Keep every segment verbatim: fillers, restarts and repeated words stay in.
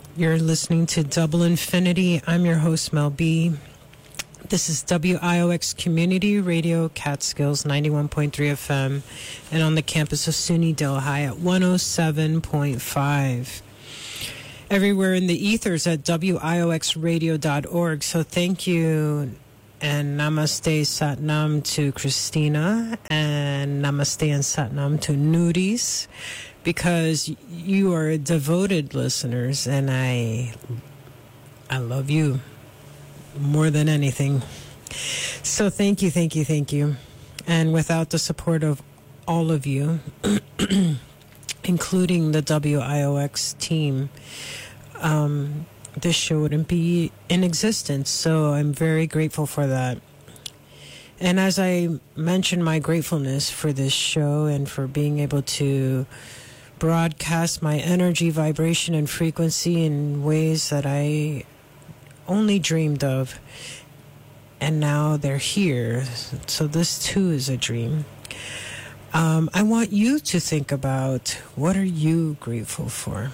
You're listening to Double Infinity. I'm your host, Mel B. This is W I O X Community Radio, Catskills ninety-one point three F M, and on the campus of SUNY Delhi at one oh seven point five. Everywhere in the ethers at W I O X radio dot org. So thank you and namaste satnam to Christina and namaste and satnam to Nudies, because you are devoted listeners and I I love you more than anything. So thank you, thank you, thank you. And without the support of all of you, including the W I O X team, um, this show wouldn't be in existence. So I'm very grateful for that. And as I mentioned my gratefulness for this show and for being able to broadcast my energy, vibration, and frequency in ways that I only dreamed of, and now they're here. So this too is a dream. Um, I want you to think about, what are you grateful for?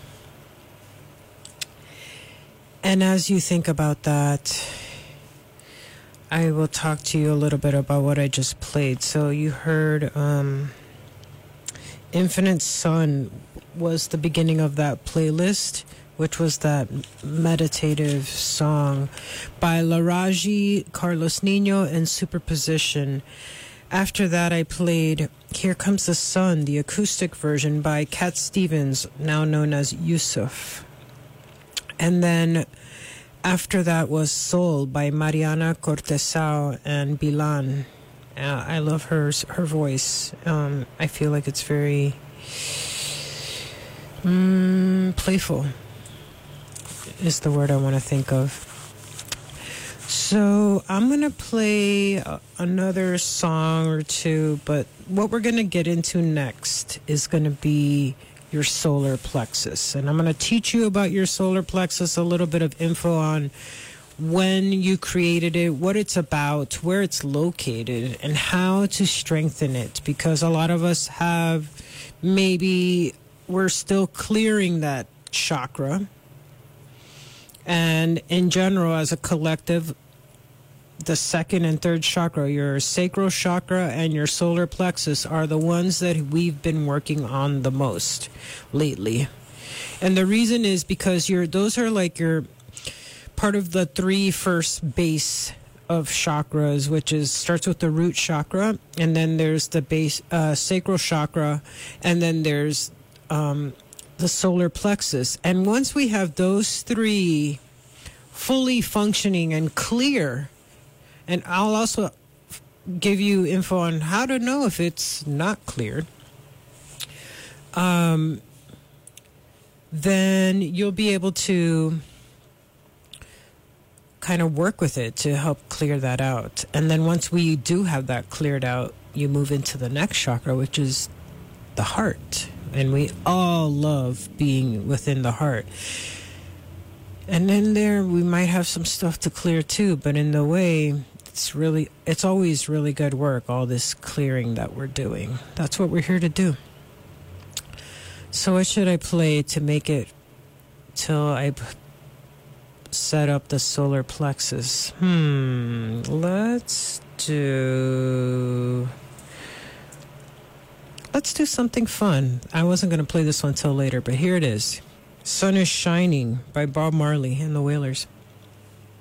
And as you think about that, I will talk to you a little bit about what I just played. So you heard um, Infinite Sun was the beginning of that playlist, which was that meditative song by Laraji, Carlos Nino, and Superposition. After that, I played Here Comes the Sun, the acoustic version by Cat Stevens, now known as Yusuf. And then after that was Soul by Mariana Cortesao and Bilan. Uh, I love her, her voice. Um, I feel like it's very mm, playful is the word I want to think of. So I'm going to play uh, another song or two, but what we're going to get into next is going to be your solar plexus. And I'm going to teach you about your solar plexus, a little bit of info on when you created it, what it's about, where it's located, and how to strengthen it. Because a lot of us have, maybe we're still clearing that chakra. And in general, as a collective, the second and third chakra, your sacral chakra and your solar plexus, are the ones that we've been working on the most lately. And the reason is because you're, those are like your part of the three first base of chakras, which is starts with the root chakra, and then there's the base uh, sacral chakra, and then there's um, the solar plexus. And once we have those three fully functioning and clear, and I'll also give you info on how to know if it's not cleared, um, then you'll be able to kind of work with it to help clear that out. And then once we do have that cleared out, you move into the next chakra, which is the heart. And we all love being within the heart. And then there we might have some stuff to clear too, but in the way, it's really, it's always really good work, all this clearing that we're doing. That's what we're here to do. So what should I play to make it till I set up the solar plexus? Hmm, let's do... Let's do something fun. I wasn't going to play this one till later, but here it is. Sun is Shining by Bob Marley and the Wailers.